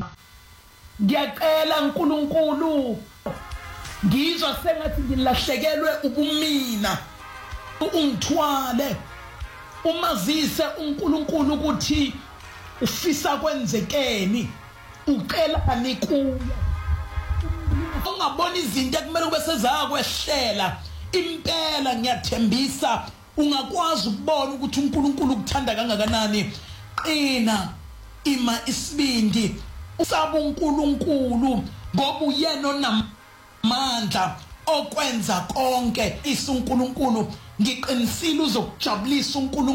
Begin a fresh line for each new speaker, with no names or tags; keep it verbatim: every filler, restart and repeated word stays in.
ngiyacela uNkulunkulu ngizwa sengathi ngilahlekelwe ubumina ungithwale umazise uNkulunkulu ukuthi ufisa kwenzekeni ucelani kuye ungabona izinto ekumele kube sezakwehlela impela ngiyathembisa ungakwazi ukubona ukuthi uNkulunkulu ukuthanda kangakanani qina ima isibindi usaba uNkulunkulu ngoba uyena onamandla okwenza konke isuNkulunkulu ngiqinisile uzokujabulisa uNkulunkulu